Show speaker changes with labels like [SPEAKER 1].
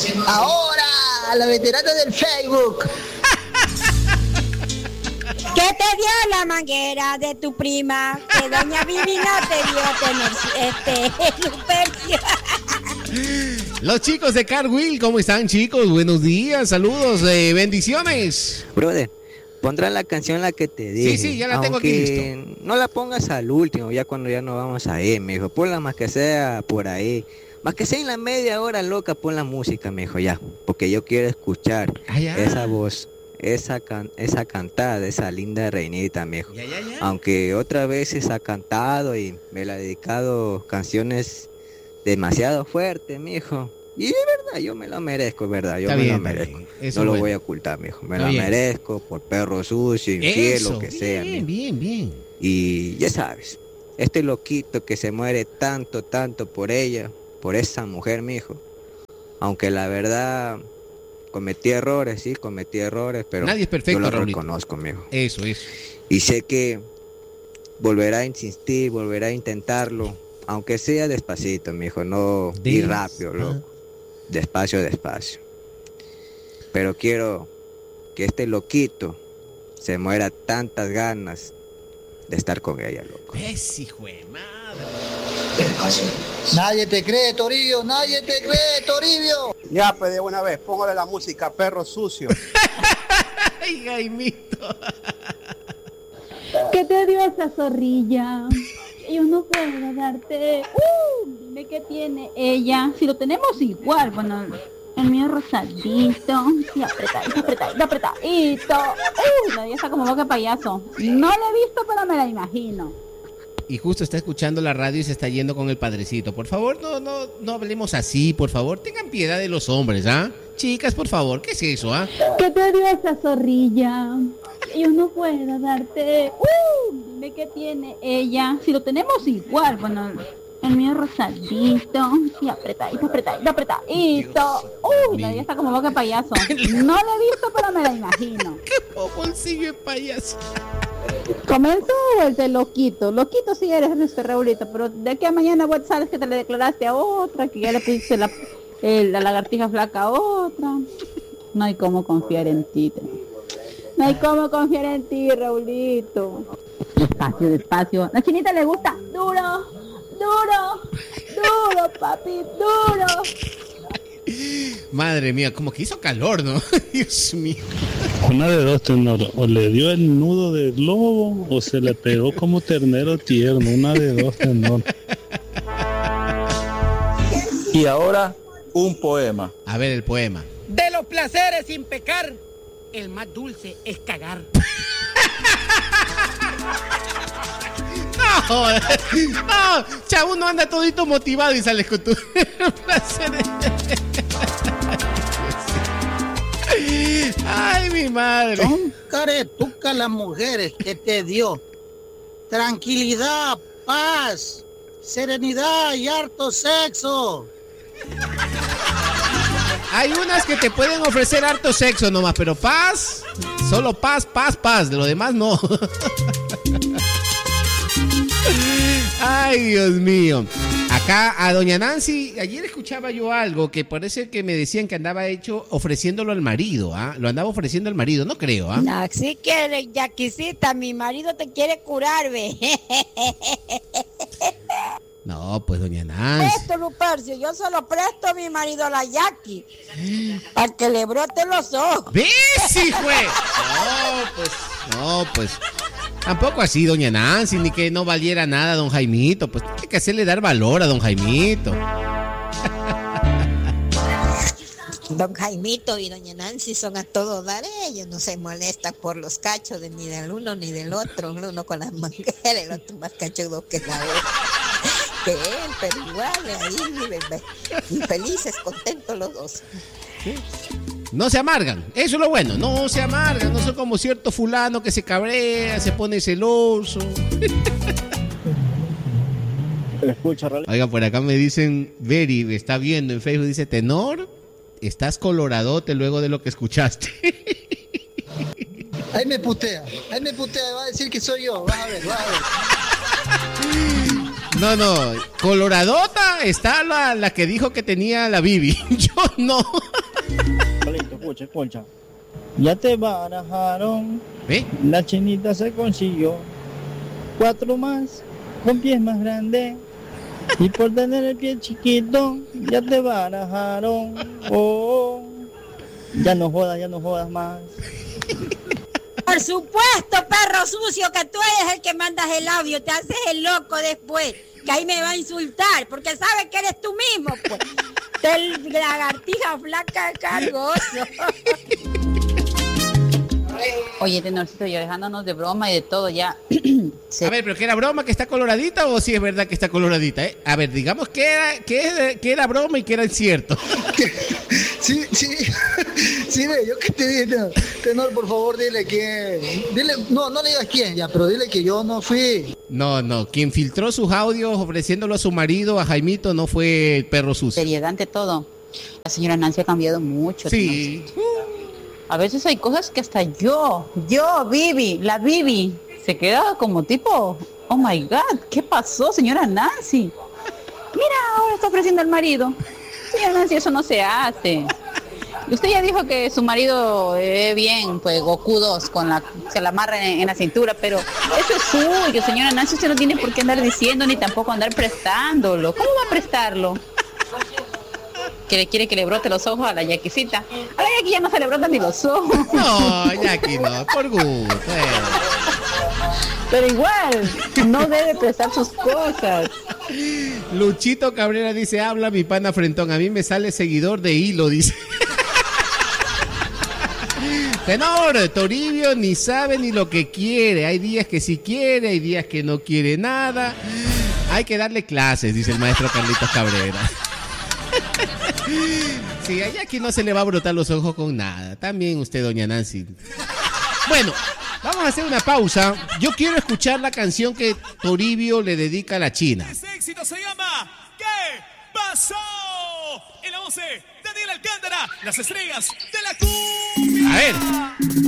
[SPEAKER 1] Ahora, la veterana del Facebook.
[SPEAKER 2] ¿Qué te dio la manguera de tu prima? Que doña Vivi no te dio Lupercio.
[SPEAKER 3] Los chicos de Cargill, ¿cómo están, chicos? Buenos días, saludos, bendiciones.
[SPEAKER 4] Brother, pondrás la canción la que te dije.
[SPEAKER 3] Sí, ya la tengo aquí listo.
[SPEAKER 4] No la pongas al último, ya cuando ya no vamos a ir, mijo. Ponla más que sea por ahí. Más que sea en la media hora, loca, pon la música, mijo, ya. Porque yo quiero escuchar esa voz, esa cantada de esa linda reinita, mijo.
[SPEAKER 3] Ya.
[SPEAKER 4] Aunque otra vez ha cantado y me la ha dedicado canciones demasiado fuertes, mijo. Y de verdad, yo me lo merezco, ¿verdad? Yo me lo merezco. No lo voy a ocultar, mijo. Me lo merezco por perro sucio, infiel, lo que sea, mijo.
[SPEAKER 3] Bien.
[SPEAKER 4] Y ya sabes, este loquito que se muere tanto por ella, por esa mujer, mijo. Aunque la verdad, cometí errores, pero
[SPEAKER 3] nadie es perfecto,
[SPEAKER 4] yo lo
[SPEAKER 3] Raulito.
[SPEAKER 4] reconozco, mijo.
[SPEAKER 3] Eso.
[SPEAKER 4] Y sé que volverá a insistir, volverá a intentarlo, aunque sea despacito, mijo, no ir rápido, loco. Despacio. Pero quiero que este loquito se muera tantas ganas de estar con ella, loco.
[SPEAKER 3] Es hijo de madre.
[SPEAKER 1] Nadie te cree, Toribio, nadie te cree, Toribio.
[SPEAKER 5] Ya, pues de una vez, póngale la música, perro sucio.
[SPEAKER 3] Ay, Jaimito.
[SPEAKER 6] ¿Qué te dio esa zorrilla? Yo no puedo darte. Dime qué tiene ella. Si lo tenemos igual, bueno, el mío rosadito y apretadito. La vieja como boca de payaso. No la he visto, pero me la imagino.
[SPEAKER 3] Y justo está escuchando la radio y se está yendo con el padrecito. Por favor, no hablemos así, por favor. Tengan piedad de los hombres, ¿ah? Chicas, por favor, ¿qué es eso, ah?
[SPEAKER 6] ¿Qué te dio esa zorrilla? Yo no puedo darte. Dime qué tiene ella. Si lo tenemos igual, bueno, el mío rosadito y apretadito. La vieja está como boca de payaso. No la he visto, pero me la imagino.
[SPEAKER 3] ¡Qué bolsillo de payaso!
[SPEAKER 6] ¿Comenzó o el de loquito? Loquito sí eres, Raulito, pero de aquí a mañana vos sabes que te le declaraste a otra, que ya le pusiste la lagartija flaca a otra. No hay cómo confiar en ti. No hay cómo confiar en ti, Raulito. Despacio. La chinita le gusta duro, papi, duro.
[SPEAKER 3] Madre mía, como que hizo calor, ¿no? Dios mío.
[SPEAKER 7] Una de dos, tenor. O le dio el nudo de globo o se le pegó como ternero tierno. Una de dos, tenor.
[SPEAKER 5] Y ahora, un poema.
[SPEAKER 3] A ver el poema.
[SPEAKER 8] De los placeres sin pecar, el más dulce es cagar.
[SPEAKER 3] No, chavo, no anda todito motivado y sales con tu placeres. Ay, mi madre.
[SPEAKER 1] Son caretucas las mujeres que te dio tranquilidad, paz, serenidad y harto sexo.
[SPEAKER 3] Hay unas que te pueden ofrecer harto sexo nomás, pero paz, solo paz, de lo demás no. Ay, Dios mío. Acá a doña Nancy, ayer escuchaba yo algo que parece que me decían que andaba ofreciéndolo al marido, ¿ah? Lo andaba ofreciendo al marido, no creo, ¿ah?
[SPEAKER 2] No, sí quiere, Yaquisita, mi marido te quiere curar, ve.
[SPEAKER 3] No, pues doña Nancy.
[SPEAKER 2] Presto, Lupercio, yo solo presto a mi marido la Yaqui para que le brote los ojos.
[SPEAKER 3] ¿Ves, hijo? No, pues. Tampoco así, doña Nancy, ni que no valiera nada don Jaimito. Pues tiene que hacerle dar valor a don Jaimito.
[SPEAKER 2] Don Jaimito y doña Nancy son a todo dar. Ellos no se molestan por los cachos ni del uno ni del otro. Uno con las mangueras, el otro más cachudo que la otra. Que él, pero igual, ahí viven y felices, contentos los dos.
[SPEAKER 3] ¿Sí? No se amargan, eso es lo bueno, no se amargan, no son como cierto fulano que se cabrea, se pone celoso. Oiga, por acá me dicen, Veri, me está viendo en Facebook, dice, tenor, estás coloradote luego de lo que escuchaste.
[SPEAKER 1] Ahí me putea, va a decir que soy yo, vas a ver.
[SPEAKER 3] No, coloradota está la que dijo que tenía la Bibi. Yo no.
[SPEAKER 9] Escucha. Ya te barajaron.
[SPEAKER 3] ¿Ve?
[SPEAKER 9] La chinita se consiguió 4 más con pies más grandes. Y por tener el pie chiquito, ya te barajaron. Oh, ya no jodas más.
[SPEAKER 2] Por supuesto, perro sucio, que tú eres el que mandas el audio, te haces el loco después, que ahí me va a insultar, porque sabes que eres tú mismo, pues. Del lagartija flaca cargoso.
[SPEAKER 6] Oye, Tenorcito, ya dejándonos de broma y de todo ya.
[SPEAKER 3] A ver, ¿pero que era broma que está coloradita o si es verdad que está coloradita? A ver, digamos que era broma y que era cierto.
[SPEAKER 1] Sí, ve, yo que te dije, Tenor, por favor, dile quién. No le digas quién, ya, pero dile que yo no fui.
[SPEAKER 3] No, quien filtró sus audios ofreciéndolo a su marido, a Jaimito, no fue el perro sucio.
[SPEAKER 6] Seriedad ante todo. La señora Nancy ha cambiado mucho.
[SPEAKER 3] Sí.
[SPEAKER 6] A veces hay cosas que hasta yo, la Bibi, se queda como tipo, oh my God, ¿qué pasó, señora Nancy? Mira, ahora está ofreciendo al marido. Señora Nancy, eso no se hace. Usted ya dijo que su marido bien, pues Goku 2, se la amarra en la cintura, pero eso es suyo, señora Nancy, usted no tiene por qué andar diciendo ni tampoco andar prestándolo. ¿Cómo va a prestarlo? Que le quiere que le brote los ojos a la Yaquisita. A la Yaqui ya no se le brotan ni los ojos.
[SPEAKER 3] No, Yaqui no, por gusto.
[SPEAKER 6] Pero igual, no debe prestar sus cosas.
[SPEAKER 3] Luchito Cabrera dice, habla mi pana Frentón, a mí me sale seguidor de hilo, dice. Tenor, Toribio ni sabe ni lo que quiere. Hay días que sí quiere, hay días que no quiere nada. Hay que darle clases, dice el maestro Carlitos Cabrera. Sí, a Jackie no se le va a brotar los ojos con nada. También usted, doña Nancy. Bueno, vamos a hacer una pausa. Yo quiero escuchar la canción que Toribio le dedica a la China.
[SPEAKER 10] Ese éxito se llama ¿Qué pasó? En la voz de Daniel Alcántara, las estrellas de la cumbia.
[SPEAKER 3] A ver.